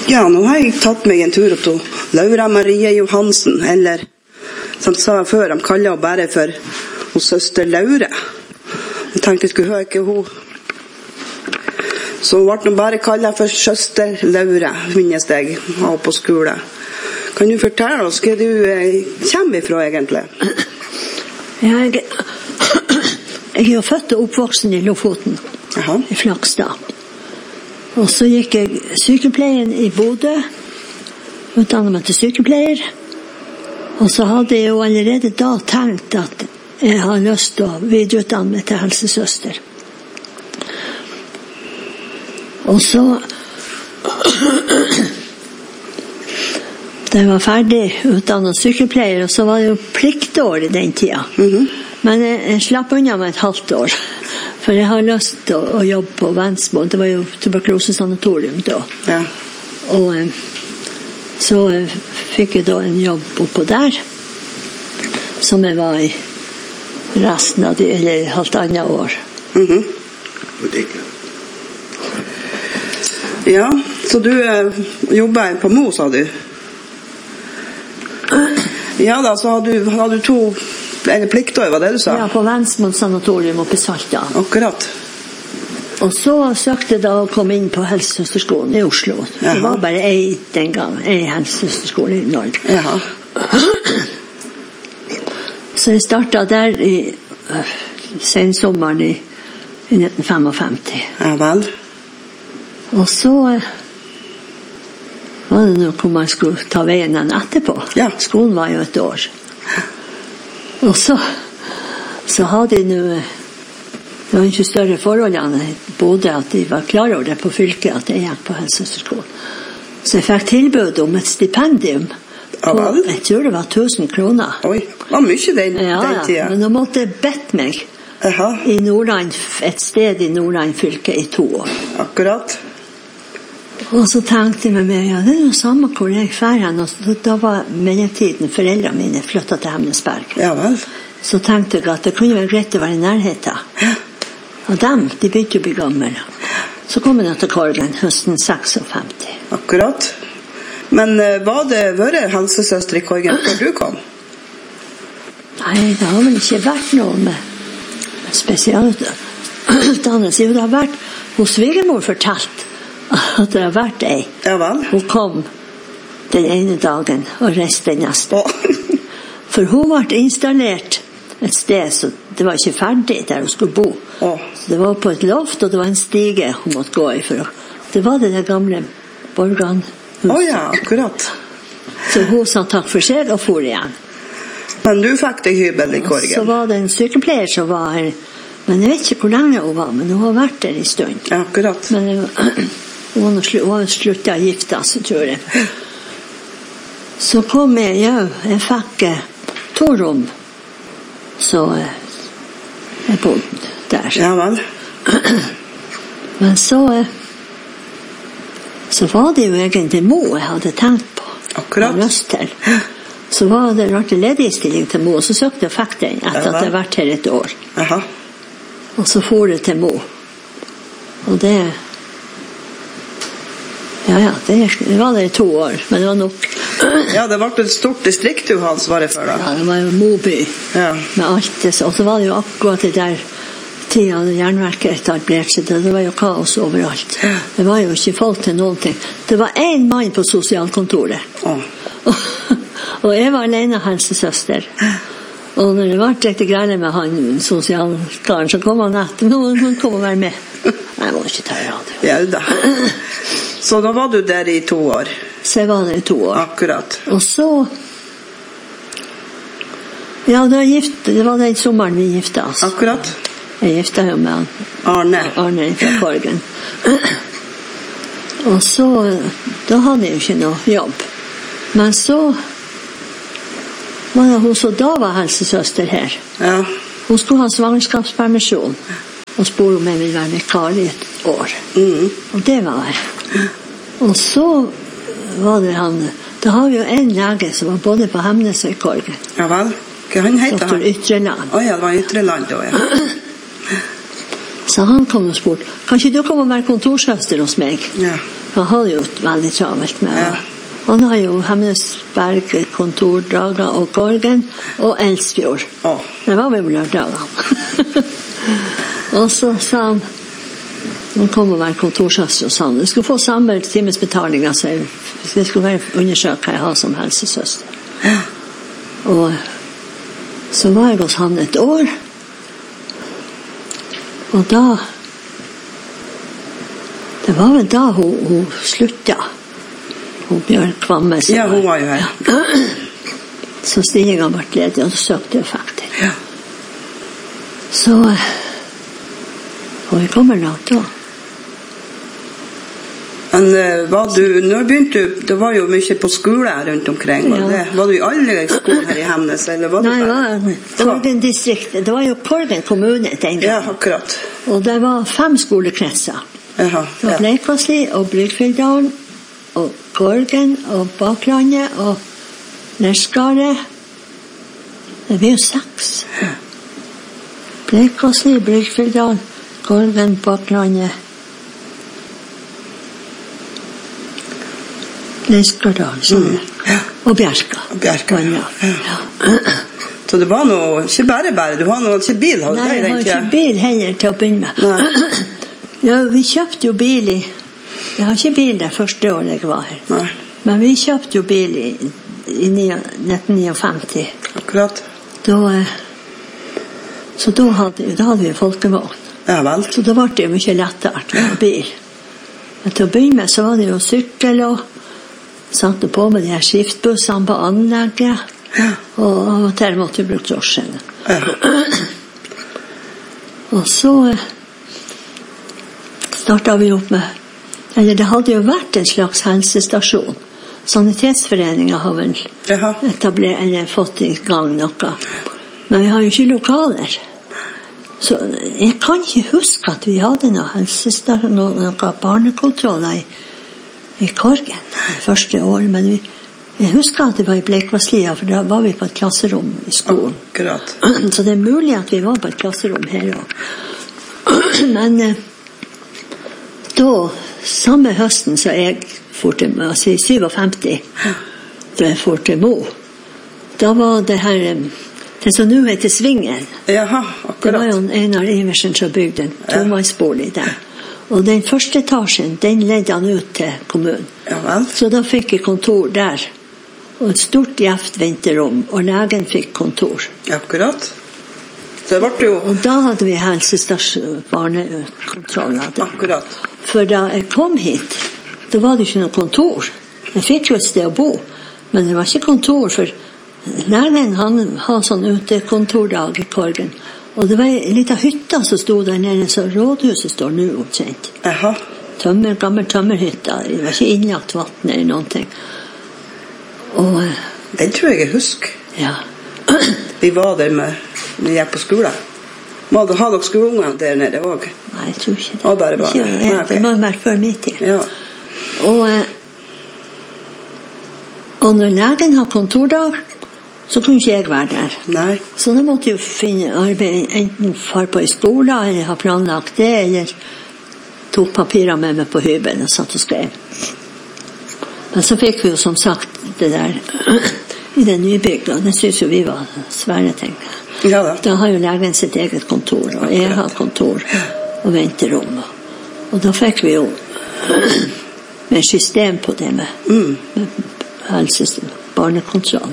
Ja, nå har jeg tatt meg en tur til Laura Marie Johansen, eller som jeg sa før, de kaller henne bare for hos søster Laura. Jeg tenkte jeg skulle høre ikke hun. Så ble hun bare kallet for søster Laura, minnes jeg, av på skole. Kan du fortelle oss hva du kommer ifra egentlig? Jeg er jo født og oppvoksen i Lofoten, i Flakstad. Og så gikk jeg sykepleien i Bodø, utdannet meg til sykepleier. Og så hadde jeg jo allerede da tenkt at jeg har lyst til å videreutdanne meg til helsesøster. Og så da jeg var ferdig utdannet sykepleier, og så var det jo pliktår i den tida. Men jeg slapp unna meg et halvt år. For jeg har lyst til å jobbe på Vensmo. Det var jo tuberkulosesanatorium da. Ja. Og så fikk jeg da en jobb oppå der, som jeg var i resten av det, eller halvannet år. Ja, så du jobber på Mo, sa du? Ja da, så har du 2 pliktår, var det du sa? Ja, på Vensmo sanatorium oppe i Salta. Akkurat. Og så søkte jeg da å komme inn på helsesøsterskolen i Oslo. Det var bare den gang, en helsesøsterskole i Norge. Jaha. Så jeg startet der i sensommeren i 1955. Ja vel. Og så var det noe hvor man skulle ta veien den etterpå. Ja. Skolen var jo et år. Og så hadde de nå, det var ikke større forholdene både at de var klar over det på fylket at jeg gikk på helsesøsterskolen. Så jeg fikk tilbud om et stipendium på, jeg tror det var 1000 kroner. Oi, det var mye den tiden. Ja, men da måtte jeg bedt meg i Nordland, et sted i Nordland fylke i 2 år. Akkurat. Og så tenkte jeg med meg, ja, det er jo samme hvor jeg fer hen. Og da var mellomtiden foreldrene mine flyttet til Hemnesberg. Ja vel. Så tenkte jeg at det kunne være greit å være i nærheten. Ja. Og de begynte å bli gamle. Så kom jeg til Korgen høsten 56. Akkurat. Men var det vært helsesøster i Korgen før du kom? Nei, det har vel ikke vært noe med spesialutdannelse. Jo, det har vært hos svigermor fortalt at det har vært ei. Ja vel. Hun kom den ene dagen og reiste den neste. For hun ble installert et sted, så det var ikke ferdig der hun skulle bo. Så det var på et loft, og det var en stige hun måtte gå i. Det var det gamle Borgan-huset. Ja, akkurat. Så hun sa takk for seg og for igjen. Men du fikk deg hybel i Korgen? Så var det en sykepleier som var her, men jeg vet ikke hvor lenge hun var, men hun har vært der i stund. Ja, akkurat. Men hun var sluttet å gifte, så tror jeg. Så kom jeg fikk 2 rom, så jeg bodde der. Ja vel. Men så var det jo egentlig Mo jeg hadde tenkt på. Akkurat. Og lyst til. Så var det rart ledig stilling til Mo, og så søkte jeg og fikk den etter at jeg hadde vært her et år. Aha. Og så for jeg til Mo. Og det det var det i 2 år, men det var nok. Ja, det ble et stort distrikt du har ansvaret for da. Ja, det var jo Moby, med alt det. Og så var det jo akkurat det der tida jernverket etablerte seg, det var jo kaos overalt. Det var jo ikke folk til noen ting. Det var 1 mann på sosialkontoret. Og jeg var alene helsesøster. Og når det var direkte greier med han sosialkaren, så kom han etter. Noen kom og være med. Jeg må ikke ta radio. Ja da. Så da var du der i 2 år? Så jeg var der i 2 år. Akkurat. Og så ja, det var den sommeren vi gifte oss. Akkurat. Jeg gifte jo med Arne fra Korgen. Og så da hadde jeg jo ikke noe jobb. Men så var det hun som da var helsesøster her. Ja. Hun skulle ha svangerskapspermisjon og spurte om jeg ville være vikar i et år. Og det var jeg. Og så var det da har vi jo en lege som var både på Hemnes og i Korgen. Ja vel. Hva han heter han? Dr. Ytreland. Ja, det var Ytreland da, ja. Så han kom og spurte, kan ikke du komme og være kontorsøster hos meg? Ja. Han hadde jo veldig travelt med det. Han har jo Hemnesberg kontordager og Korgen og Elsfjord. Det var vel lørdagene. Og så sa han, han kom og være kontorsøster og sa han, du skulle få samme timesbetaling, altså, det skulle være undersøkt hva jeg har som helsesøster. Og så var jeg hos han et år, og da, det var vel da hun sluttet. Hun Bjørn Kvamme. Ja, hun var jo her. Så stillingen ble ledig, og så søkte jeg faktisk. Ja. Så, og jeg kommer langt da. Men når begynte du, det var jo mye på skole rundt omkring, var du i alle skoler her i Hemnes, eller var det? Nei, det var Korgen-distriktet, det var jo Korgen kommune den gang. Ja, akkurat. Og det var 5 skolekretser. Jaha, det var Bleikvassli og Brygfjelldalen, og Korgen og Baklandet og Nerskare. Det blir jo 6. Bleikvassli, Brygfjelldalen, Korgen, Baklandet, Nerskardalen, og Bjerka. Ja. Så det var noe, ikke bare, du har noe, ikke bil? Nei, jeg har ikke bil heller til å begynne med. Ja, vi kjøpte jo bil jeg har ikke bil det første året jeg var her. Nei. Men vi kjøpte jo bil i 1959. Akkurat. Så da hadde vi folkevogn. Ja, vel. Så da var det jo mye lettere med bil. Men til å begynne med så var det jo sykkel og satte på med de her skiftbussene på anlegget. Ja. Og der måtte vi bruke drosjen. Ja. Og så startet vi opp med, eller det hadde jo vært en slags helsestasjon. Sanitetsforeningen har vel etablert eller fått i gang noe. Men vi har jo ikke lokaler. Så jeg kan ikke huske at vi hadde noe helsestasjon, noe barnekontroller i Korgen første år, men jeg husker at det var i Bleikvasslia, for da var vi på et klasserom i skolen. Akkurat. Så det er mulig at vi var på et klasserom her også. Men da, samme høsten så jeg for til, altså i 57, da jeg for til Mo, da var det her, det som nå heter Svingen. Jaha, akkurat. Det var jo Einar Iversen som bygde en tomannsbolig der. Og den første etasjen, den ledde han ut til kommunen. Ja, vel. Så da fikk jeg kontor der. Og et stort gjeft venterom, og legen fikk kontor. Akkurat. Så det ble jo... Og da hadde vi helsestasjon, barnekontroll. Akkurat. For da jeg kom hit, da var det ikke noe kontor. Jeg fikk jo et sted å bo, men det var ikke kontor, for legen han har sånn utekontordag i Korgen. Og det var en liten hytte som stod der nede, så rådhuset står nå omtrent. Aha. Gammel tømmerhytte, det var ikke innlagt vatten eller noen ting. Og den tror jeg husker. Ja. Vi var der når vi gikk på skolen. Må du ha dere skoleungene der nede også? Nei, jeg tror ikke det. Og bare var det? Det må være før mitt tid. Ja. Og når legen har kontordag, så kunne ikke jeg være der. Nei. Så da måtte jeg finne arbeid, enten far på i skolen, eller ha planlagt det, eller tok papirer med meg på hybelen og satt og skrev. Men så fikk vi jo som sagt det der i det nybygget, og det synes jo vi var svære ting. Ja da. Da har jo legen sitt eget kontor, og jeg har kontor og venterom. Og da fikk vi jo med system på det med helsesystem, barnekontroll.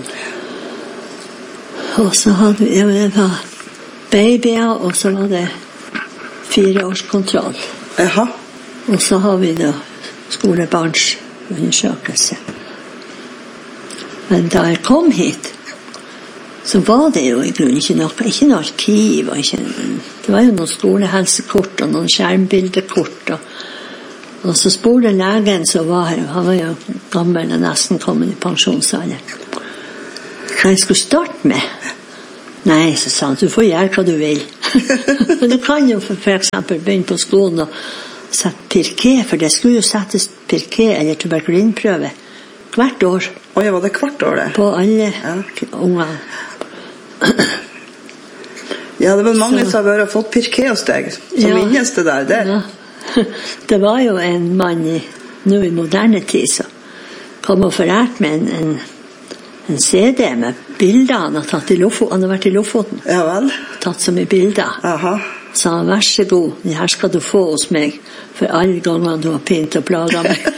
Og så hadde vi, det var babyer, og så var det 4-årskontroll. Jaha. Og så har vi da skolebarns undersøkelse. Men da jeg kom hit, så var det jo i grunnen ikke noe arkiv, det var jo noen skolehelsekort og noen skjermbildekort, og så spurte legen som var her, han var jo gammel og nesten kommet i pensjonsalder, hva jeg skulle starte med. Nei, så sa han, du får gjøre hva du vil. Men du kan jo for eksempel begynne på skolen og sette pirké, for det skulle jo settes pirké eller tuberkulinprøve hvert år. Ja, var det hvert år det? På alle unger. Ja, det var mange som har fått pirké hos deg, som minnes det der. Ja. Det var jo en mann i nå I moderne tid, så kom og forært med en CD med bilder han har tatt han har vært I Lofoten. Ja vel. Tatt så mye bilder. Aha. Så han, vær så god, det her skal du få hos meg, for alle ganger du har pint og plaget meg.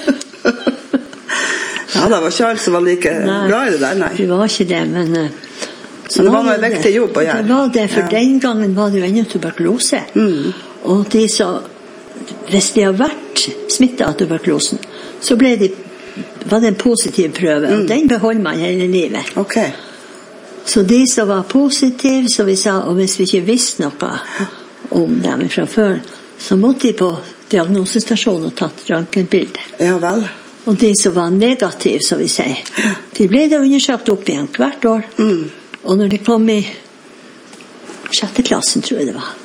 Ja, det var ikke alt som var like bra I det der, nei. Det var ikke det, men... Så det var noe vektig jobb å gjøre. Det var det, for den gangen var det jo ennå tuberkulose. Og de så, hvis de har vært smittet av tuberkulosen, så var det en positiv prøve, og den beholder man hele livet. Ok. Så de som var positive, så vi sa, og hvis vi ikke visste noe om dem fra før, så måtte de på diagnosestasjonen og tatt røntgenbilder. Ja vel. Og de som var negative, så vi sier, de ble det undersøkt opp igjen hvert år. Og når de kom I 6. klassen, tror jeg det var,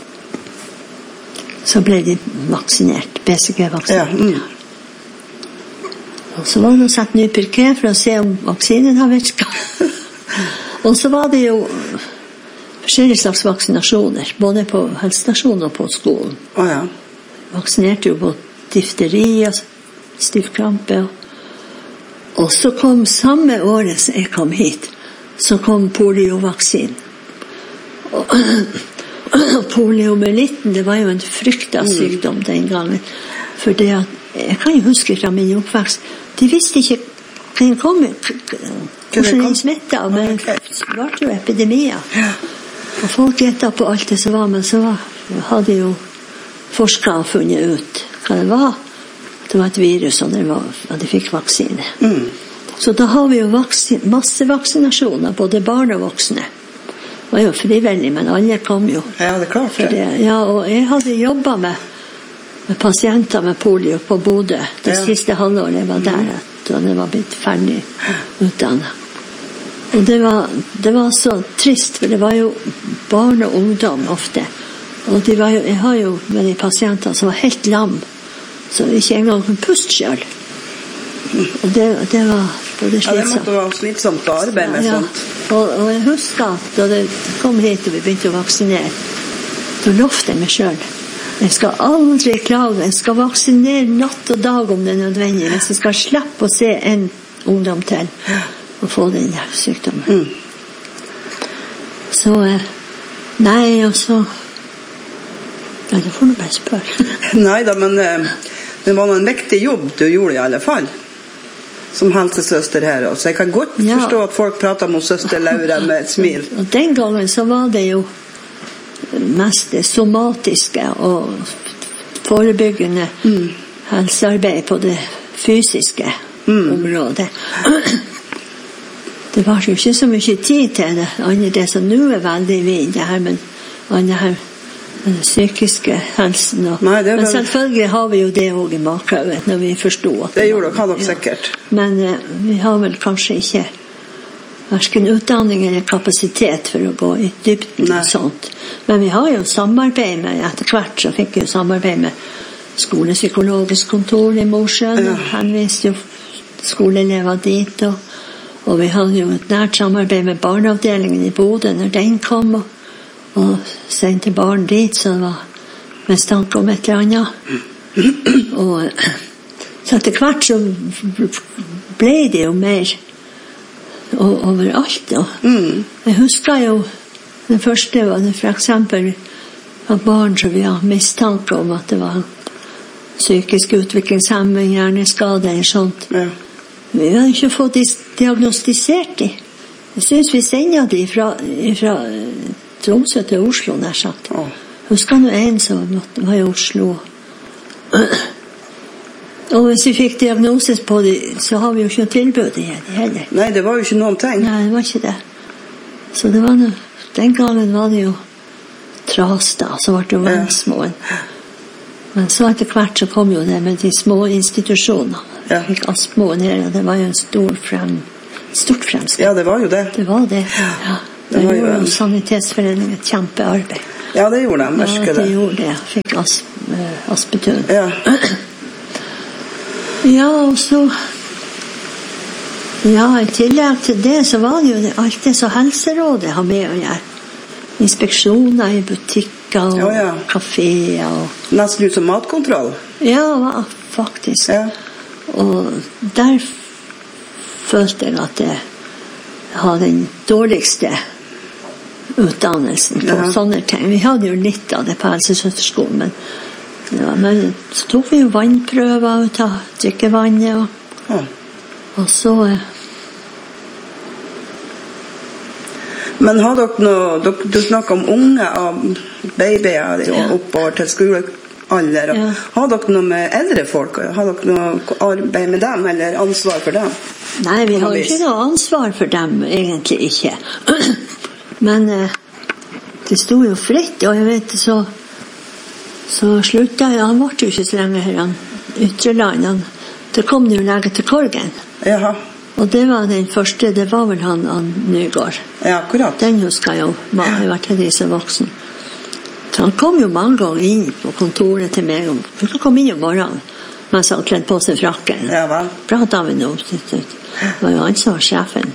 så ble de vaksinert, BCG-vaksinert. Ja. Og så var det å sette ny pirké for å se om vaksinen har virket. Og så var det jo forskjellige slags vaksinasjoner, både på helsestasjonen og på skolen. Ja. Vaksinerte jo på difteri og stivkrampe. Og så kom samme året som jeg kom hit, så kom poliovaksin. Og poliomyelitten, det var jo en frykta sykdom den gangen. For det at, jeg kan jo huske fra min oppvekst, de visste ikke hva den kom, hvordan den smittet, men det var jo epidemier. Og folk gjettet på alt det som var, men så hadde jo forskere funnet ut hva det var. Det var et virus, og de fikk vaksine. Så da har vi jo masse vaksinasjoner, både barn og voksne. Det var jo frivillig, men alle kom jo. Ja, det klart det. Ja, og jeg hadde jobbet med pasienter med polio på Bodø. Det siste halvåret jeg var der, da det var blitt ferdig utdannet. Og det var så trist, for det var jo barn og ungdom ofte. Og jeg har jo med de pasienter som var helt lam, så ikke engang kunne puste selv. Og det var både slitsomt. Ja, det måtte være slitsomt å arbeide med sånt. Og jeg husker at da det kom hit og vi begynte å vaksinere, da lovte jeg meg selv. Jeg skal aldri klage, jeg skal vaksinere natt og dag om det er nødvendig, men jeg skal slippe å se en ungdom til og få den der sykdommen. Så, nei, og så... Ja, det får du bare spørre. Neida, men det var en viktig jobb du gjorde I alle fall. Som helsesøster her også. Så jeg kan godt forstå at folk prater om søster Laura med et smil. Og den gangen så var det jo mest det somatiske og forebyggende helsearbeid på det fysiske området. Det var jo ikke så mye tid til det, det som nå veldig vind, det her, men det her den psykiske helsen. Men selvfølgelig har vi jo det også I makhauget, når vi forstår at det gjorde dere nok sikkert. Men vi har vel kanskje ikke hverken utdanning eller kapasitet for å gå I dybden og sånt. Men vi har jo samarbeid med, etter hvert så fikk vi jo samarbeid med skolepsykologisk kontor I Mosjøen, og henviste jo skoleelever dit, og vi hadde jo et nært samarbeid med barneavdelingen I Bodø når den kom, og sendte barn dit, så det var mest tanke om et eller annet. Og så etter hvert så ble det jo mer overalt. Jeg husker jo det første var det for eksempel av barn som vi har mistanke om at det var psykisk utviklingshemming, hjerneskade eller sånt. Vi har ikke fått diagnostisert de. Jeg synes vi sender de fra Tromsø til Oslo, nær sagt. Husker nå en som var I Oslo. Og hvis vi fikk diagnosis på det, så har vi jo ikke noe tilbud igjen heller. Nei, det var jo ikke noen ting. Nei, det var ikke det. Så det var noe, den gangen var det jo tras da, så var det jo vannsmåen. Men så etter hvert så kom jo det med de små institusjonene. Jeg fikk Aspmoen her, og det var jo en stort fremskritt. Ja, det var jo det. Det var det, ja. Det gjorde jo Sanitetsforeningen et kjempearbeid. Ja, det gjorde de, merker det. Ja, det gjorde det. Fikk Aspetun. Ja. Ja, og så... Ja, I tillegg til det så var det jo alt det som Helserådet har med å gjøre. Inspeksjoner I butikker og kaféer. Nesten ut som matkontroll. Ja, faktisk. Ja. Og der følte jeg at jeg hadde den dårligste utdannelsen på sånne ting. Vi hadde jo litt av det på helsesøsterskolen, men så tok vi jo vannprøver ut av drikkevannet, og så... Men har dere noe, du snakker om unge og babyer oppover til skolealder, har dere noe med eldre folk? Har dere noe arbeid med dem, eller ansvar for dem? Nei, vi har ikke noe ansvar for dem, egentlig ikke. Men det stod jo fritt, og jeg vet, så sluttet jeg, han ble jo ikke så lenge her, han Ytreland, det kom jo lege til Korgen. Jaha. Og det var den første, det var vel han Nygård. Ja, akkurat. Den husker jeg jo, jeg har vært her som voksen. Så han kom jo mange ganger inn på kontoret til meg, han kom inn om morgenen, mens han kledd på seg frakken. Ja, vel. Pratet vi nå, det var jo han som var sjefen.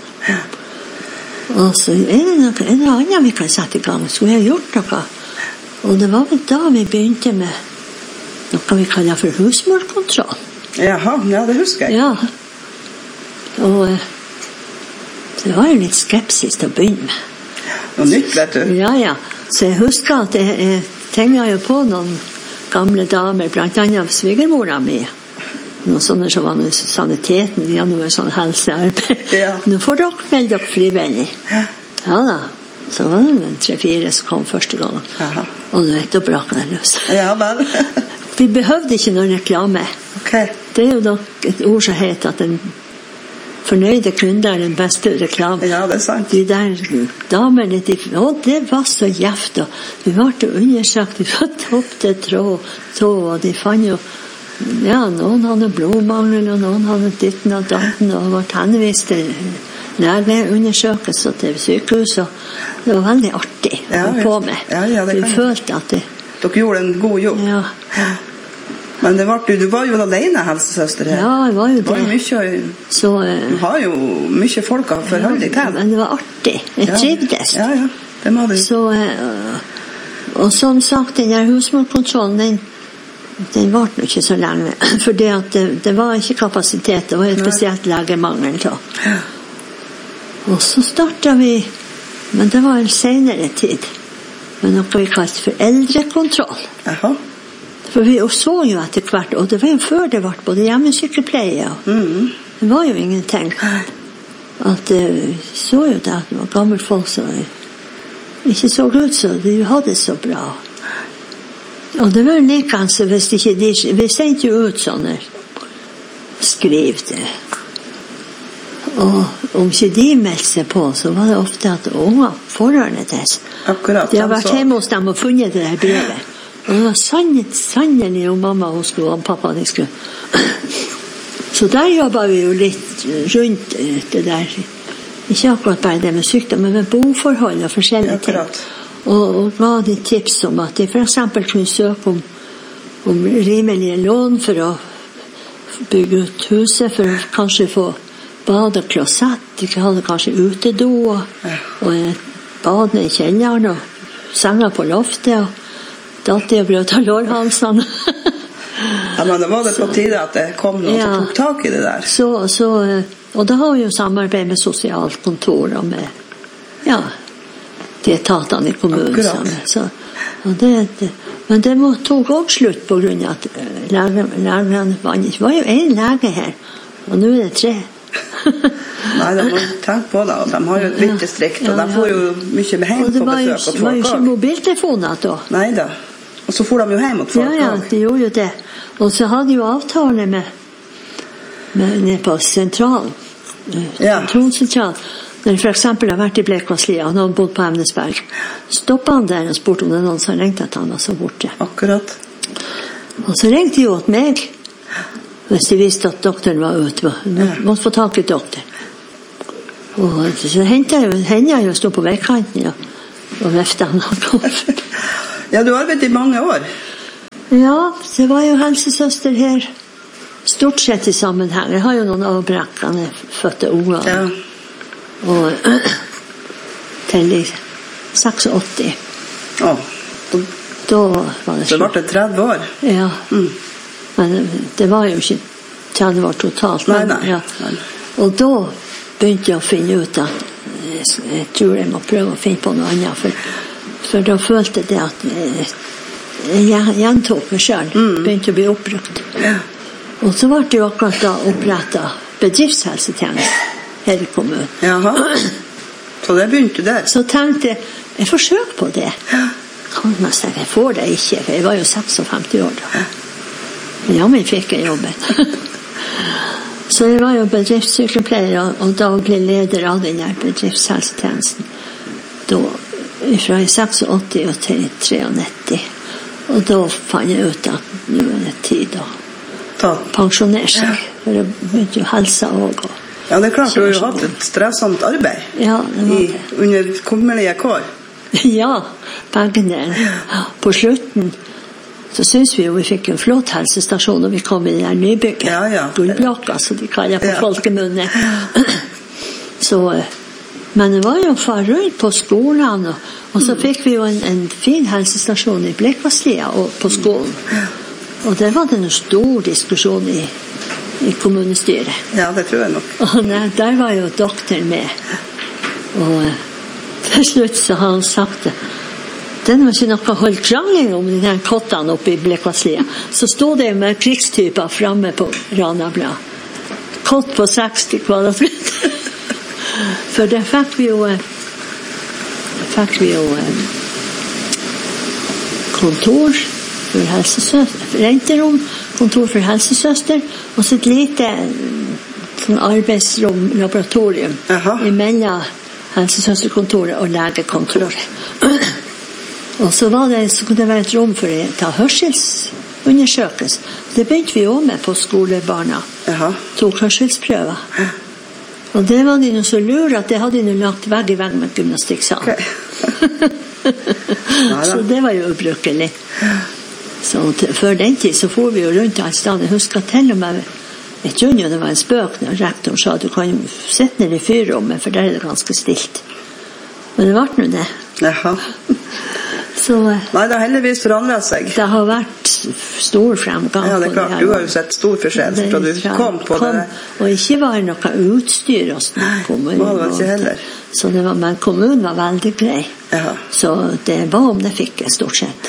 Og så er det noe annet vi kan sette i gang, så vi har gjort noe. Og det var vel da vi begynte med noe vi kaller for husmorkontroll. Jaha, ja, det husker jeg. Ja. Og det var jo litt skepsis til å begynne med. Noe nytt, vet du. Ja. Så jeg husker at jeg tenkte jo på noen gamle damer, blant annet svigermora mi. Noen sånne som var med saniteten, de hadde noe sånn helsearbeid. Ja. Nå får dere melde dere frivillig. Ja da. Så var det 3-4 som kom første gang. Aha. Og nå vet du braken er løs. Ja, vel. Vi behøvde ikke noen reklame. Okay. Det er jo nok et ord som heter at den fornøyde kunder er den beste reklame. Ja, det er sant. De der damene, det var så gjevt, og vi ble undersøkt fra topp til tå, og de fant jo, noen hadde blodmangel, og noen hadde ditten og datten, og ble henvist til legeundersøkelse til sykehus, og det var veldig artig å være på med. Ja, vi følte at dere gjorde en god jobb. Ja. Men du var jo alene helsesøster her. Ja, jeg var jo det. Var jo mye, du har jo mye folk å forholde deg til. Men det var artig. Jeg trivdes. Ja, det må du. Så, og som sagt, den der husmorkontrollen, den var nok ikke så lenge. For det var ikke kapasitet. Det var et spesielt legemangel. Og så startet vi, men det var en senere tid, med noe vi kalte for eldrekontroll. Jaha. For vi så jo etter hvert, og det var jo før det ble både hjemmesykepleie, det var jo ingenting. At vi så jo det at det var gammel folk som ikke så ut, så de hadde det så bra. Og det var jo likans, hvis ikke vi sendte jo ut sånne skriv det. Og om ikke de meldte seg på, så var det ofte at unge forhørende til. Akkurat. De har vært hjemme hos dem og funnet det der brevet. Og det var sannelig om mamma hun skulle, og pappa de skulle. Så der jobbet vi jo litt rundt det der. Ikke akkurat bare det med sykdom, men med boforhold og forskjellige ting. Og ga de tips om at de for eksempel kunne søke om rimelige lån for å bygge ut huset, for å kanskje få bad og klosett. De hadde kanskje utedo og bad i kjelleren og senger på loftet og datt og brøt av lårhalsene. Ja, men det var det på tide at det kom noen som tok tak i det der. Og da har vi jo samarbeid med sosialkontor og med de etatene i kommunen. Men det tok også slutt på grunn av at lærerne var jo en lege her, og nå er det 3. Nei, de har tenkt på det, og de har jo et vitt distrikt, og de får jo mye hjem på besøk av folk. Og det var jo ikke mobiltelefoner da. Nei da. Og så får de jo hjem mot folk. Ja, de gjorde jo det. Og så hadde jo avtale med på sentralen. Sentralen. Når for eksempel har vært i Blekvasslia, og noen bodde på Emnesberg, stoppet han der og spurte om det er noen som ringte at han var så borte. Akkurat. Og så ringte de jo til meg, hvis de visste at doktoren var ute. De måtte få tak i doktor. Og så hendte jeg jo stå på veikanten og vefte han. Ja, du har arbeidet i mange år. Ja, det var jo helsesøster her. Stort sett i sammenheng. Jeg har jo noen avbrekkende fødte unger. Ja. Og til 86. Da var det så ble det 30 år. Ja. Men det var jo ikke til det var totalt. Nei. Ja. Og da begynte jeg å finne ut at jeg tror jeg må prøve å finne på noe annet, for da følte jeg at jeg gjentok meg selv, begynte å bli oppbrukt. Ja. Og så var det jo akkurat da opprettet bedriftshelsetjeneste her i kommunen. Jaha. Så det begynte der. Så tenkte jeg forsøker på det. Ja. Jeg får det ikke, for jeg var jo 56 år da. Ja, men fikk jeg jobben. Så jeg var jo bedriftssykepleier og daglig leder av den her bedriftshelsetjenesten. Da, fra 86 og til 93. Og da fant jeg ut at nå er det tid å pensjonere seg. For det begynte jo helsa også. Ja, det er klart, du har jo hatt et stressant arbeid. Ja, det var det. Under kummerlige kår. Ja, begge der. På slutten så synes vi jo vi fikk en flott helsestasjon når vi kom i den her nybygget. Ja. Gullblokka, så de kaller på folkemunne. Så, men det var jo far rundt på skolen, og så fikk vi jo en fin helsestasjon i Blekvasslia og på skolen. Og det var det en stor diskusjon i kommunestyret. Ja, det tror jeg nok. Og der var jo doktoren med. Og til slutt så har han sagt det. Det var ikke noe holdt krangling om den her kottene oppe i Blekvasslia. Så stod det med krigstyper fremme på Ranabla. Kott på 60 kvadratmeter. For der fikk vi jo kontor for helsesøster, renterom, kontor for helsesøster, og så et lite sånn arbeidsrom, laboratorium, imellom helsesøsterkontoret og legekontoret. Og så kunne det være et rom for å ta hørselsundersøkelse. Det begynte vi også med på skolebarna. Tok hørselsprøver. Og det var de noe så lure at det hadde de lagt vegg i vegg med gymnastikksal. Så det var jo ubrukelig. Så før den tid så får vi jo rundt alt stedet. Jeg husker til og med, jeg tror jo det var en spøk når rektoren sa at du kan sitte ned i fyrrommet, for der er det ganske stilt. Men det var noe det. Jaha. Så, nei, det har heldigvis forandret seg. Det har vært stor fremgang. Ja, det er klart. Du har jo sett stor forskjell fra du kom på det. Og ikke var det noe utstyr hos kommunen. Nei, det var ikke heller. Så det var, men kommunen var veldig grei. Ja. Så det var om det fikk jeg stort sett.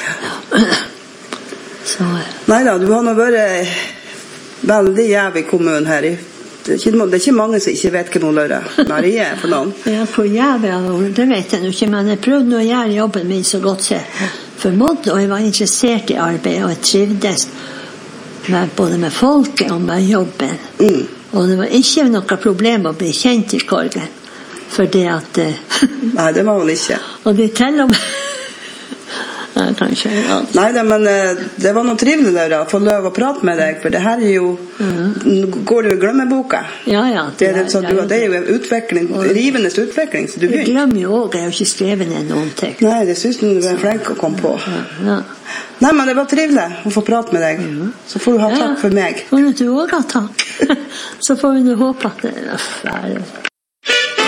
Så. Neida, du har nå vært veldig jævlig i kommunen her. Det er ikke mange som ikke vet hva Laura Marie er for noen. Ja, hvor jævlig jeg var, det vet jeg ikke, men jeg prøvde å gjøre jobben min så godt jeg formådde, og jeg var interessert i arbeid, og jeg trivdes både med folket og med jobben. Og det var ikke noe problem å bli kjent i Korgen, for det at... Nei, det var vel ikke. Og det til og med... Nei, kanskje. Ja. Nei, men det var noe trivelig der å få lov å prate med deg, for det her er jo går du i glemmeboka. Ja. Det er jo en utvikling, rivende utvikling, så du begynner. Jeg glemmer jo også, jeg har ikke skrevet ned noen ting. Nei, det synes du er flink å komme på. Ja. Nei, men det var trivelig å få prate med deg. Så får du ha takk for meg. Og du også ha takk. Så får vi nå håpe at det er ferdig.